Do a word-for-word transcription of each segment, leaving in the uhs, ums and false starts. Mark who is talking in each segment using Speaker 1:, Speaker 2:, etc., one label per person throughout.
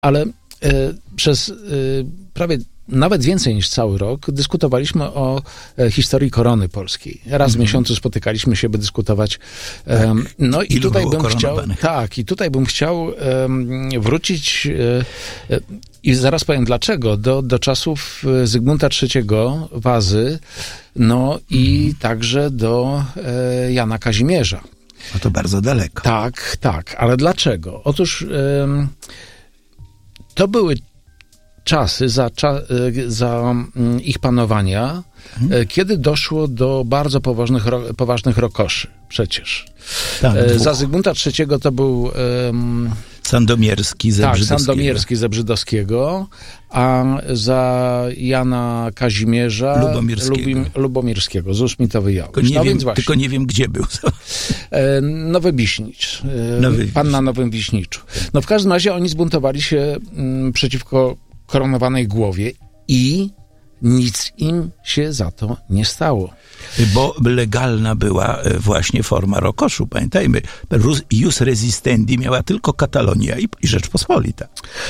Speaker 1: ale y, przez y, prawie nawet więcej niż cały rok dyskutowaliśmy o e, historii korony polskiej. Raz mm. w miesiącu spotykaliśmy się, by dyskutować.
Speaker 2: Tak.
Speaker 1: Um, no i
Speaker 2: Ilu
Speaker 1: tutaj bym chciał,
Speaker 2: koronowanych?
Speaker 1: tak, i tutaj bym chciał um, wrócić e, e, i zaraz powiem dlaczego, do, do czasów Zygmunta trzeciego Wazy, no i mm. także do e, Jana Kazimierza.
Speaker 2: No to bardzo daleko.
Speaker 1: Tak, tak, ale dlaczego? Otóż e, to były czasy za, cza, za ich panowania, hmm. kiedy doszło do bardzo poważnych, poważnych rokoszy przecież.
Speaker 2: Tak,
Speaker 1: za Zygmunta trzeciego to był um,
Speaker 2: Sandomierski ze
Speaker 1: tak,
Speaker 2: Brzydowskiego.
Speaker 1: Sandomierski ze Brzydowskiego, a za Jana Kazimierza
Speaker 2: Lubomirskiego,
Speaker 1: Lubim, Lubomirskiego z Uśmitowy Jałóż.
Speaker 2: Tylko nie,
Speaker 1: no
Speaker 2: wiem,
Speaker 1: więc właśnie.
Speaker 2: tylko nie wiem, gdzie był.
Speaker 1: Nowy Wiśnicz.
Speaker 2: Nowy
Speaker 1: Pan na Nowym Wiśniczu. No w każdym razie oni zbuntowali się m, przeciwko koronowanej głowie i nic im się za to nie stało.
Speaker 2: Bo legalna była właśnie forma rokoszu. Pamiętajmy, jus resistendi miała tylko Katalonia i, i Rzeczpospolita.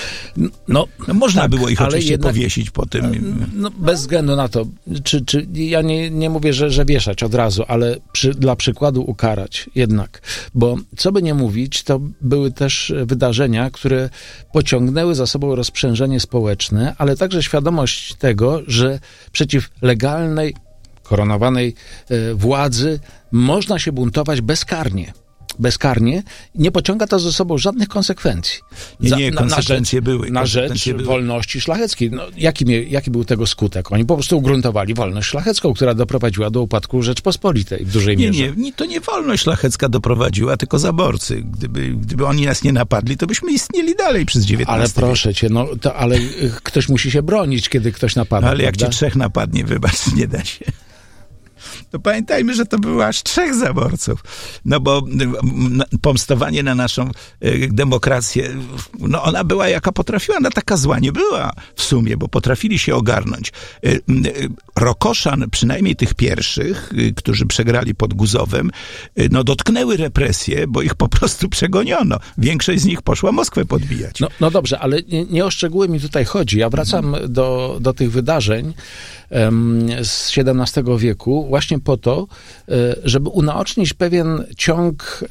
Speaker 1: No,
Speaker 2: no można
Speaker 1: tak,
Speaker 2: było ich oczywiście
Speaker 1: jednak,
Speaker 2: powiesić po tym.
Speaker 1: No, bez względu na to, czy, czy ja nie, nie mówię, że, że wieszać od razu, ale przy, dla przykładu ukarać jednak. Bo co by nie mówić, to były też wydarzenia, które pociągnęły za sobą rozprzężenie społeczne, ale także świadomość tego, że przeciw legalnej koronowanej e, władzy można się buntować bezkarnie. Bezkarnie. Nie pociąga to ze sobą żadnych konsekwencji.
Speaker 2: Nie, nie,
Speaker 1: Za,
Speaker 2: konsekwencje
Speaker 1: na rzecz,
Speaker 2: były.
Speaker 1: Na rzecz
Speaker 2: były.
Speaker 1: wolności szlacheckiej. No, jaki, mie, jaki był tego skutek? Oni po prostu ugruntowali wolność szlachecką, która doprowadziła do upadku Rzeczpospolitej w dużej
Speaker 2: nie,
Speaker 1: mierze.
Speaker 2: Nie, nie, to nie wolność szlachecka doprowadziła, tylko zaborcy. Gdyby, gdyby oni nas nie napadli, to byśmy istnieli dalej przez dziewiętnasty
Speaker 1: Ale proszę cię, no, to, ale ktoś musi się bronić, kiedy ktoś napada.
Speaker 2: Ale jak
Speaker 1: prawda?
Speaker 2: cię trzech napadnie, wybacz, nie da się. To pamiętajmy, że to było aż trzech zaborców. No bo pomstowanie na naszą demokrację, no ona była jaka potrafiła, ona taka zła nie była w sumie, bo potrafili się ogarnąć. Rokoszan, przynajmniej tych pierwszych, którzy przegrali pod Guzowem, no dotknęły represje, bo ich po prostu przegoniono. Większość z nich poszła Moskwę podbijać.
Speaker 1: No, no dobrze, ale nie, nie o szczegóły mi tutaj chodzi. Ja wracam do, do tych wydarzeń um, z siedemnastego wieku właśnie po to, żeby unaocznić pewien ciąg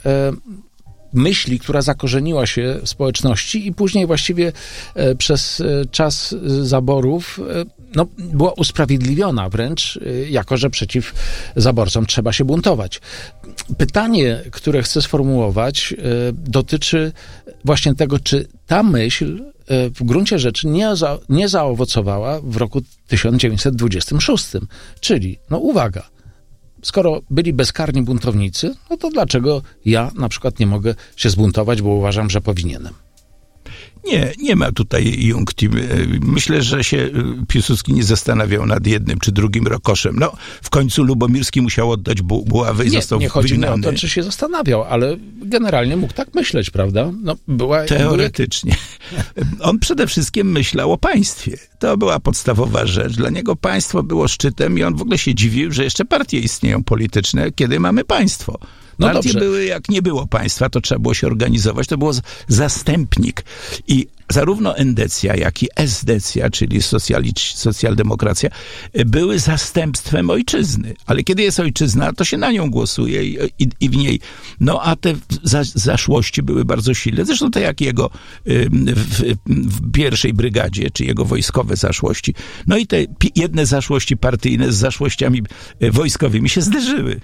Speaker 1: myśli, która zakorzeniła się w społeczności i później właściwie przez czas zaborów no, była usprawiedliwiona wręcz, jako że przeciw zaborcom trzeba się buntować. Pytanie, które chcę sformułować, dotyczy właśnie tego, czy ta myśl w gruncie rzeczy nie, za, nie zaowocowała w roku tysiąc dziewięćset dwudziestym szóstym. Czyli, no uwaga, skoro byli bezkarni buntownicy, no to dlaczego ja na przykład nie mogę się zbuntować, bo uważam, że powinienem?
Speaker 2: Nie, nie ma tutaj junktim. Myślę, że się Piłsudski nie zastanawiał nad jednym czy drugim rokoszem. No, w końcu Lubomirski musiał oddać bu- buławę i
Speaker 1: nie,
Speaker 2: został
Speaker 1: nie chodzi mi
Speaker 2: wygnany.
Speaker 1: o to, czy się zastanawiał, ale generalnie mógł tak myśleć, prawda? No, była,
Speaker 2: Teoretycznie. Były... On przede wszystkim myślał o państwie. To była podstawowa rzecz. Dla niego państwo było szczytem i on w ogóle się dziwił, że jeszcze partie istnieją polityczne, kiedy mamy państwo.
Speaker 1: No
Speaker 2: Partie
Speaker 1: dobrze.
Speaker 2: były, jak nie było państwa, to trzeba było się organizować. To było zastępnik. I zarówno endecja, jak i esdecja, czyli socjalic- socjaldemokracja, były zastępstwem ojczyzny. Ale kiedy jest ojczyzna, to się na nią głosuje i, i, i w niej. No a te za, zaszłości były bardzo silne. Zresztą to jak jego w, w pierwszej brygadzie, czy jego wojskowe zaszłości. No i te jedne zaszłości partyjne z zaszłościami wojskowymi się zderzyły.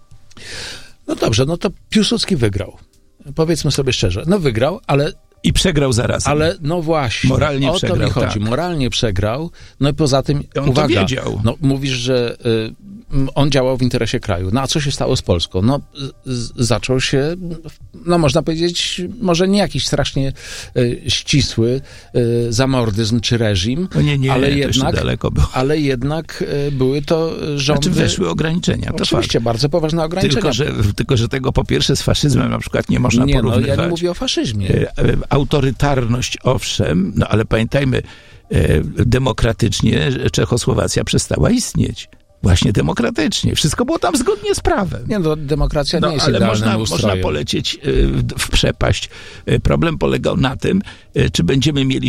Speaker 1: No dobrze, no to Piłsudski wygrał. Powiedzmy sobie szczerze. No wygrał, ale...
Speaker 2: I przegrał zarazem.
Speaker 1: Ale no właśnie,
Speaker 2: moralnie
Speaker 1: o
Speaker 2: przegrał,
Speaker 1: to mi chodzi.
Speaker 2: tak.
Speaker 1: Moralnie przegrał. No i poza tym,
Speaker 2: on
Speaker 1: uwaga,
Speaker 2: to wiedział.
Speaker 1: No, mówisz, że y, on działał w interesie kraju. No a co się stało z Polską? No z, zaczął się, no można powiedzieć, może nie jakiś strasznie y, ścisły y, zamordyzm czy reżim,
Speaker 2: no nie, nie,
Speaker 1: ale,
Speaker 2: to
Speaker 1: jednak,
Speaker 2: daleko było.
Speaker 1: ale jednak y, były to rządy...
Speaker 2: Znaczy weszły ograniczenia, to
Speaker 1: Oczywiście,
Speaker 2: fakt.
Speaker 1: bardzo poważne ograniczenia.
Speaker 2: Tylko że, tylko, że tego po pierwsze z faszyzmem na przykład nie można
Speaker 1: nie,
Speaker 2: porównywać.
Speaker 1: No ja nie mówię o faszyzmie.
Speaker 2: Autorytarność, owszem, no ale pamiętajmy, demokratycznie Czechosłowacja przestała istnieć. Właśnie demokratycznie. Wszystko było tam zgodnie z prawem.
Speaker 1: Nie, no demokracja nie
Speaker 2: no,
Speaker 1: jest
Speaker 2: ale
Speaker 1: idealnym
Speaker 2: można,
Speaker 1: ustrojem.
Speaker 2: można polecieć w przepaść. Problem polegał na tym, czy będziemy mieli